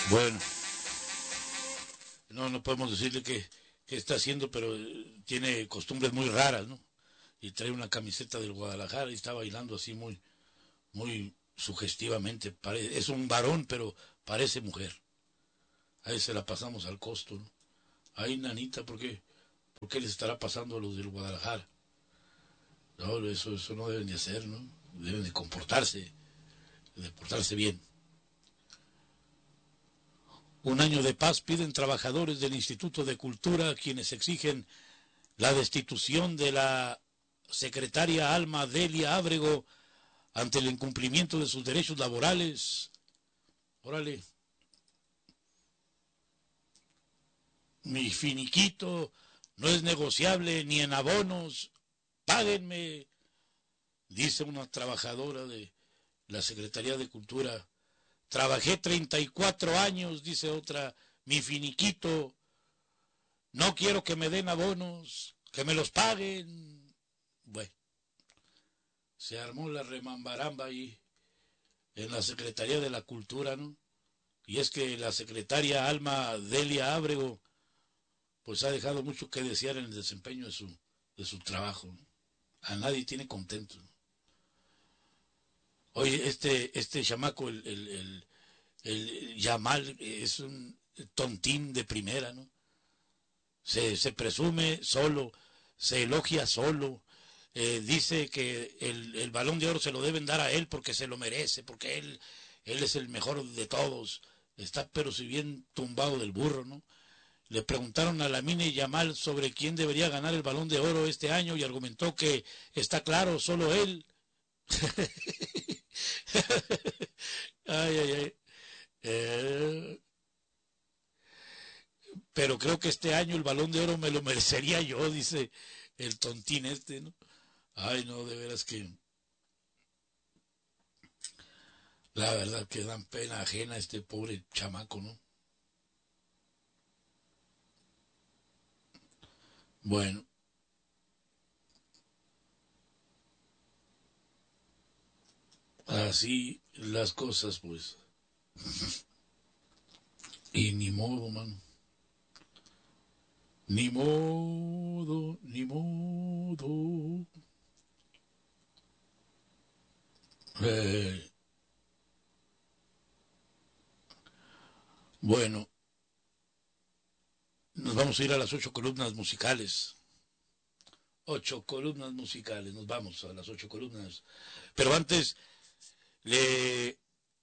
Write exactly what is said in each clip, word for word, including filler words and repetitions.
Bueno, no, no podemos decirle que, que está haciendo, pero eh, tiene costumbres muy raras, ¿no? Y trae una camiseta del Guadalajara y está bailando así muy, muy sugestivamente. Pare- es un varón, pero parece mujer. Ahí se la pasamos al costo, ¿no? Ay, nanita, ¿por qué? ¿Por qué les estará pasando a los del Guadalajara? No, eso, eso no deben de hacer, ¿no? Deben de comportarse, de portarse bien. Un año de paz piden trabajadores del Instituto de Cultura quienes exigen la destitución de la secretaria Alma Delia Ábrego ante el incumplimiento de sus derechos laborales. Órale, mi finiquito no es negociable ni en abonos, páguenme, dice una trabajadora de la Secretaría de Cultura. Trabajé treinta y cuatro años, dice otra, mi finiquito, no quiero que me den abonos, que me los paguen. Bueno, se armó la remambaramba ahí en la Secretaría de la Cultura, ¿no? Y es que la secretaria Alma Delia Ábrego pues ha dejado mucho que desear en el desempeño de su, de su trabajo. A nadie tiene contento. Oye, este, este chamaco, el, el, el, el Yamal, es un tontín de primera, ¿no? Se, se presume solo, se elogia solo, eh, dice que el, el balón de oro se lo deben dar a él porque se lo merece, porque él, él es el mejor de todos. Está pero si bien tumbado del burro, ¿no? Le preguntaron a Lamine Yamal sobre quién debería ganar el balón de oro este año y argumentó que está claro, solo él. Ay, ay, ay. Eh, pero creo que este año el balón de oro me lo merecería yo, dice el tontín este, ¿no? Ay, no, de veras que la verdad que dan pena ajena a este pobre chamaco, ¿no? Bueno, así las cosas, pues. Y ni modo, mano. Ni modo, ni modo. Eh, bueno, nos vamos a ir a las ocho columnas musicales. Ocho columnas musicales, nos vamos a las ocho columnas. Pero antes le,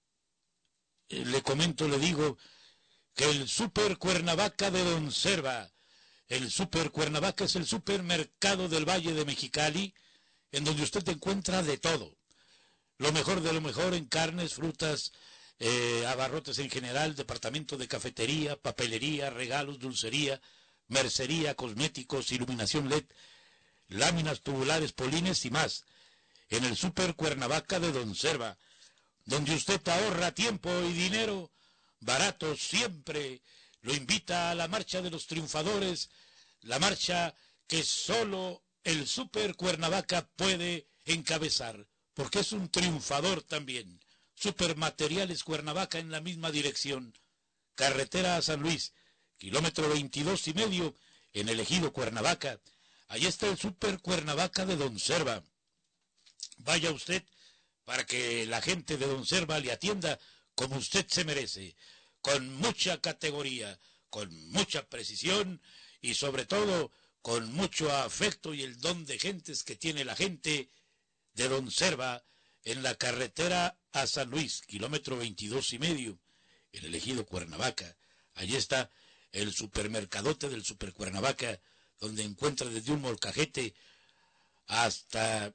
le comento, le digo que el Super Cuernavaca de Don Serva, el Super Cuernavaca es el supermercado del Valle de Mexicali, en donde usted encuentra de todo. Lo mejor de lo mejor en carnes, frutas, eh, abarrotes en general, departamento de cafetería, papelería, regalos, dulcería, mercería, cosméticos, iluminación L E D, láminas tubulares, polines y más. En el Super Cuernavaca de Don Serva, donde usted ahorra tiempo y dinero, barato siempre. Lo invita a la marcha de los triunfadores, la marcha que solo el Super Cuernavaca puede encabezar, porque es un triunfador también. Supermateriales Cuernavaca en la misma dirección. Carretera a San Luis, kilómetro veintidós y medio, en el ejido Cuernavaca. Allí está el Super Cuernavaca de Don Serva. Vaya usted para que la gente de Don Serva le atienda como usted se merece, con mucha categoría, con mucha precisión y sobre todo con mucho afecto y el don de gentes que tiene la gente de Don Serva en la carretera a San Luis, kilómetro veintidós y medio, en el ejido Cuernavaca. Allí está el supermercadote del Super Cuernavaca, donde encuentra desde un molcajete hasta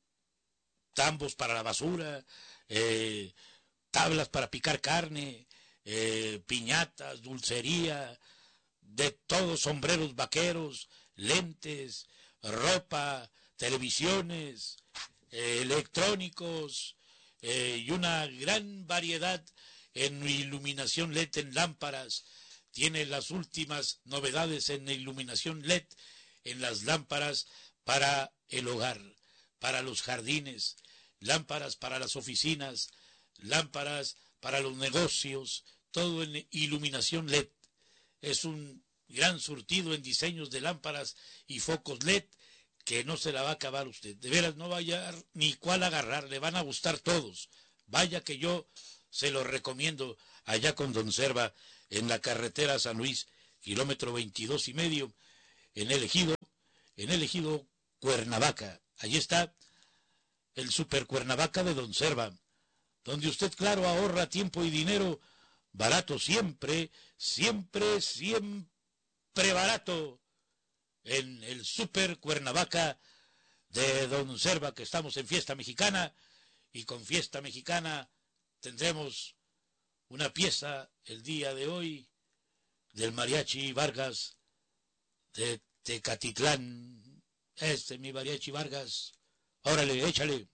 tambos para la basura, eh, tablas para picar carne, eh, piñatas, dulcería, de todos, sombreros vaqueros, lentes, ropa, televisiones, eh, electrónicos, eh, y una gran variedad en iluminación L E D, en lámparas. Tiene las últimas novedades en iluminación L E D, en las lámparas para el hogar, para los jardines, lámparas para las oficinas, lámparas para los negocios, todo en iluminación L E D. Es un gran surtido en diseños de lámparas y focos L E D que no se la va a acabar usted. De veras, no vaya ni cuál agarrar, le van a gustar todos. Vaya que yo se los recomiendo allá con Don Serva, en la carretera San Luis, kilómetro veintidós y medio, en el ejido, en el ejido Cuernavaca. Allí está el Super Cuernavaca de Don Serva, donde usted, claro, ahorra tiempo y dinero, barato siempre, siempre, siempre barato, en el Super Cuernavaca de Don Serva, que estamos en Fiesta Mexicana, y con Fiesta Mexicana tendremos una pieza el día de hoy del Mariachi Vargas de Tecatitlán. Este, mi Mariachi Vargas, órale, échale,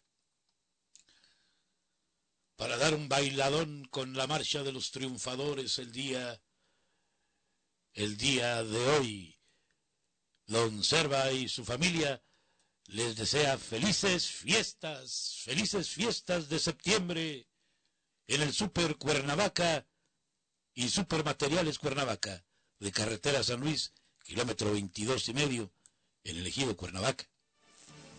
para dar un bailadón con la marcha de los triunfadores el día, el día de hoy. Don Serva y su familia les desea felices fiestas, felices fiestas de septiembre en el Super Cuernavaca y Super Materiales Cuernavaca, de carretera San Luis, kilómetro veintidós y medio, en el ejido Cuernavaca.